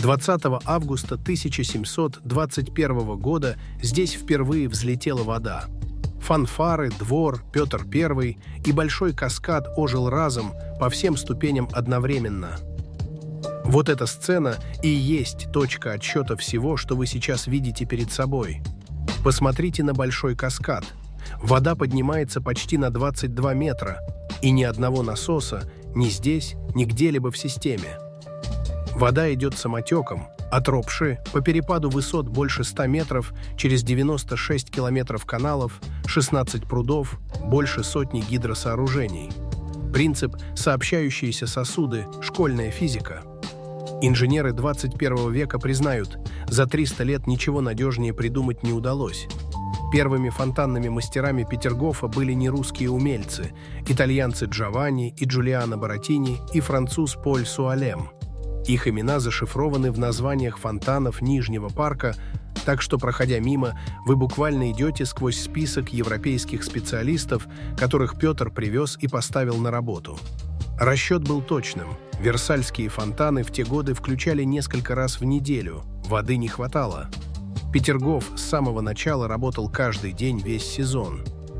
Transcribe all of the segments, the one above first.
20 августа 1721 года здесь впервые взлетела вода. Фанфары, двор, Петр I и большой каскад ожил разом по всем ступеням одновременно. Вот эта сцена и есть точка отсчета всего, что вы сейчас видите перед собой. Посмотрите на большой каскад. Вода поднимается почти на 22 метра, и ни одного насоса ни здесь, ни где-либо в системе. Вода идет самотеком, от Ропши по перепаду высот больше 100 метров через 96 километров каналов, 16 прудов, больше сотни гидросооружений. Принцип «сообщающиеся сосуды» – школьная физика. Инженеры 21 века признают, за 300 лет ничего надежнее придумать не удалось. Первыми фонтанными мастерами Петергофа были не русские умельцы – итальянцы Джованни и Джулиано Баратини и француз Поль Суалем. Их имена зашифрованы в названиях фонтанов Нижнего парка, так что, проходя мимо, вы буквально идете сквозь список европейских специалистов, которых Петр привез и поставил на работу. Расчет был точным. Версальские фонтаны в те годы включали несколько раз в неделю, воды не хватало. Петергоф с самого начала работал каждый день весь сезон.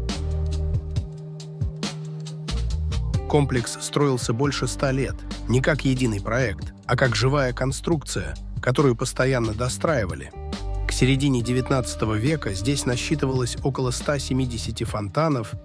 Комплекс строился больше 100 лет, не как единый проект, а как живая конструкция, которую постоянно достраивали. К середине XIX века здесь насчитывалось около 170 фонтанов,